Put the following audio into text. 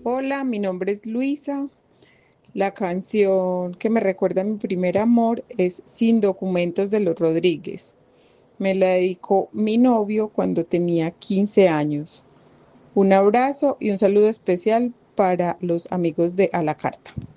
Hola, mi nombre es Luisa. La canción que me recuerda a mi primer amor es Sin documentos de los Rodríguez. Me la dedicó mi novio cuando tenía 15 años. Un abrazo y un saludo especial para los amigos de A la Carta.